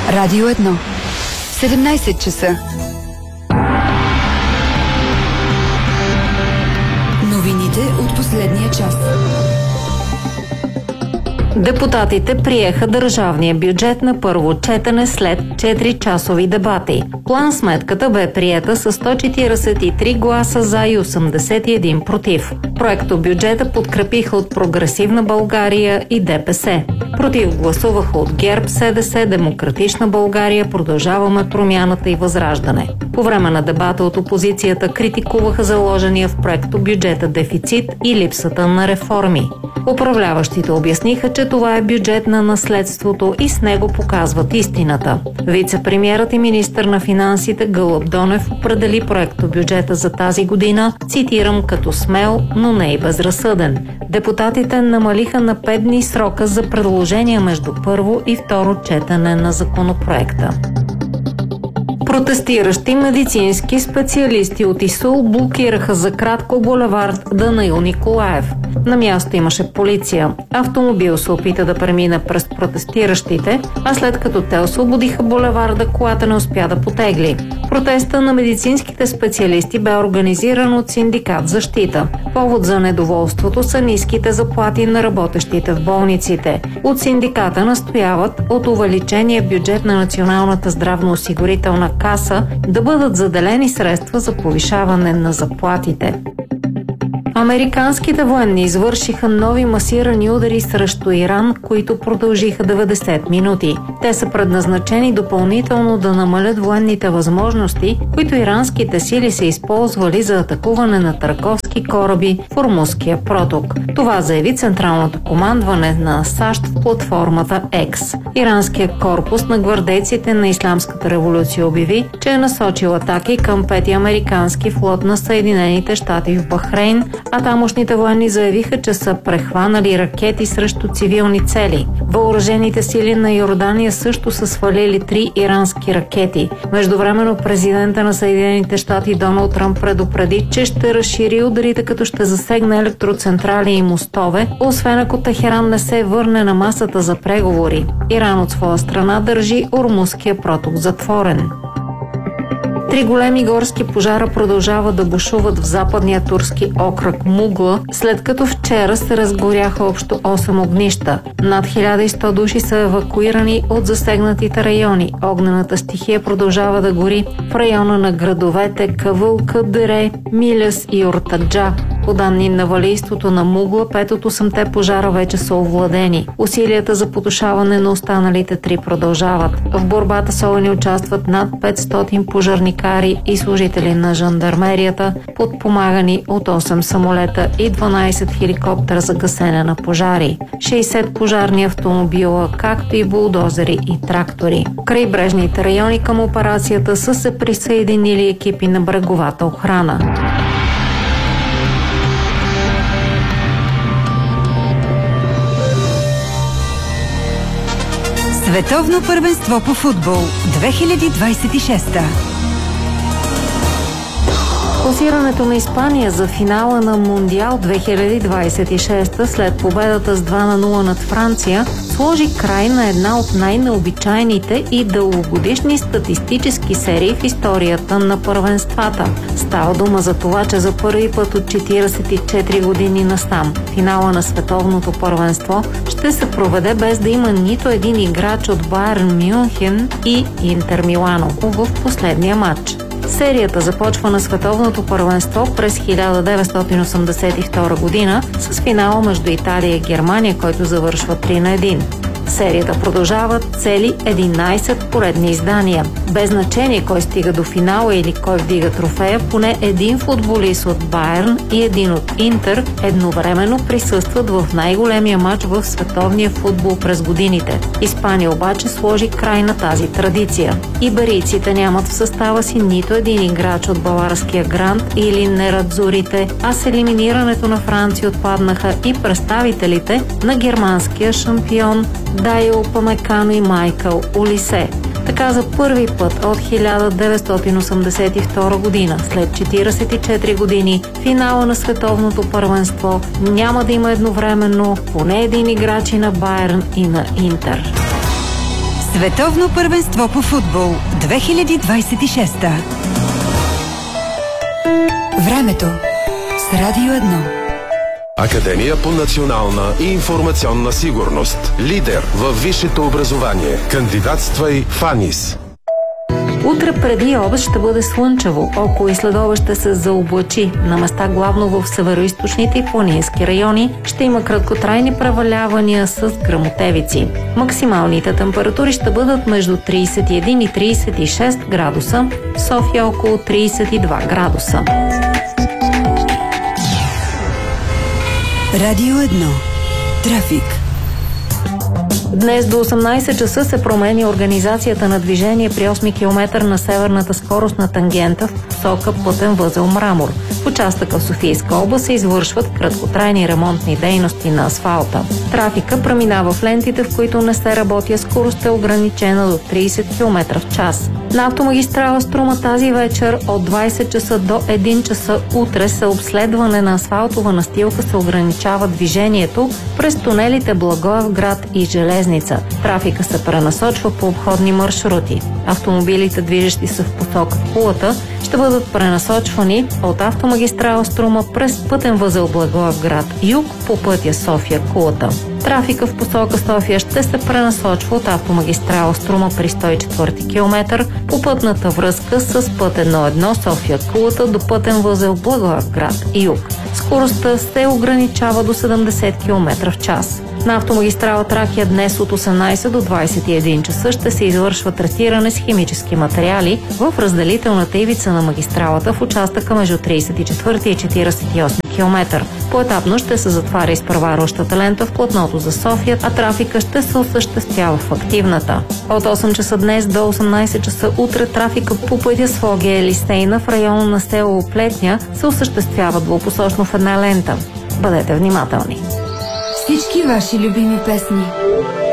Радио 1. 17 часа. Новините от последния час. Депутатите приеха държавния бюджет на първо четене след 4-часови дебати. План-сметката бе приета с 143 гласа за и 81 против. Проектобюджета подкрепиха от Прогресивна България и ДПС. Против гласуваха от ГЕРБ, СДС, Демократична България, Продължаваме промяната и Възраждане. По време на дебата от опозицията критикуваха заложения в проектобюджета дефицит и липсата на реформи. Управляващите обясниха, че това е бюджет на наследството и с него показват истината. Вице-премиерът и министър на финансите Гълъб Донев определи проектобюджета за тази година, цитирам, като смел, но не и безразсъден. Депутатите намалиха на 5 дни срока за предложения между първо и второ четене на законопроекта. Протестиращи медицински специалисти от ИСУЛ блокираха за кратко булевард Данаил Николаев. На място имаше полиция. Автомобил се опита да премине през протестиращите, а след като те освободиха булеварда, колата не успя да потегли. Протеста на медицинските специалисти бе организиран от синдикат Защита. Повод за недоволството са ниските заплати на работещите в болниците. От синдиката настояват от увеличения бюджет на Националната здравноосигурителна каса да бъдат заделени средства за повишаване на заплатите. Американските военни извършиха нови масирани удари срещу Иран, които продължиха 90 минути. Те са предназначени допълнително да намалят военните възможности, които иранските сили са използвали за атакуване на търговски кораби в Ормузския проток. Това заяви Централното командване на САЩ в платформата X. Иранският корпус на гвардейците на Ислямската революция обяви, че е насочил атаки към 5-ти американски флот на Съединените щати в Бахрейн, а тамошните военни заявиха, че са прехванали ракети срещу цивилни цели. Въоръжените сили на Йордания също са свалили 3 ирански ракети. Междувременно президента на Съединените щати Доналд Тръмп предупреди, че ще разшири ударите, като ще засегне електроцентрали и мостове, освен ако Техеран не се върне на масата за преговори. Иран от своя страна държи Ормузския проток затворен. 3 големи горски пожара продължават да бушуват в западния турски окръг Мугла, след като вчера се разгоряха общо 8 огнища. Над 1100 души са евакуирани от засегнатите райони. Огнената стихия продължава да гори в района на градовете Кавъл, Кадере, Миляс и Ортаджа. По данни на валийството на Мугла, 5 от 8-те пожара вече са овладени. Усилията за потушаване на останалите 3 продължават. В борбата с огъня участват над 500 пожарникари и служители на жандармерията, подпомагани от 8 самолета и 12 хеликоптера за гасене на пожари, 60 пожарни автомобила, както и булдозери и трактори. Крайбрежните райони към операцията са се присъединили екипи на бреговата охрана. Световно първенство по футбол 2026. Класирането на Испания за финала на Мондиал 2026 след победата с 2-0 над Франция сложи край на една от най-необичайните и дългогодишни статистически серии в историята на първенствата. Става дума за това, че за първи път от 44 години насам финала на световното първенство ще се проведе без да има нито един играч от Байерн Мюнхен и Интер Милано в последния матч. Серията започва на световното първенство през 1982 година с финала между Италия и Германия, който завършва 3-1. Серията продължава цели 11 поредни издания. Без значение кой стига до финала или кой вдига трофея, поне един футболист от Байерн и един от Интер едновременно присъстват в най-големия матч в световния футбол през годините. Испания обаче сложи край на тази традиция. Иберийците нямат в състава си нито един играч от баварския Грант или Нерадзурите, а с елиминирането на Франция отпаднаха и представителите на германския шампион Дайо Упамекано и Майкъл Олисе. Така за първи път от 1982 година, след 44 години, финала на световното първенство няма да има едновременно поне един играч и на Байерн и на Интер. Световно първенство по футбол 2026. Времето с Радио 1. Академия по национална и информационна сигурност. Лидер във висшето образование. Кандидатствай в АНИС. Утре преди обед ще бъде слънчево, около и следобед ще се заоблачи. На места главно в североизточните и планински райони ще има краткотрайни превалявания с гръмотевици. Максималните температури ще бъдат между 31 и 36 градуса, в София около 32 градуса. Радио 1. Трафик. Днес до 18 часа се променя организацията на движение при 8 км на северната скоростна тангента в посока пътен възел Мрамор. В участъка в Софийска област се извършват краткотрайни ремонтни дейности на асфалта. Трафика преминава в лентите, в които не се работи, скорост е ограничена до 30 км в час. На автомагистрала Струма тази вечер от 20 часа до 1 часа утре с обследване на асфалтова настилка се ограничава движението през тунелите Благоевград и Железница. Трафика се пренасочва по обходни маршрути. Автомобилите, движещи се в посока Кулата, ще бъдат пренасочвани от автомагистрала Струма през пътен възел Благоевград юг по пътя София-Кулата. Трафика в посока София ще се пренасочва от автомагистрала Струма при 104 км по пътната връзка с път 1-1 София-Кулата до пътен възел Благоевград юг. Скоростта се ограничава до 70 км в час. На автомагистрала Тракия днес от 18 до 21 часа ще се извършва третиране с химически материали в разделителната ивица на магистралата в участъка между 34 и 48 км. Поетапно ще се затваря изпреварващата лента в платното за София, а трафика ще се осъществява в активната. От 8 часа днес до 18 часа утре трафика по пътя Своге-Елистейна в района на село Плетня се осъществява двупосочно в една лента. Бъдете внимателни! Всички ваши любими песни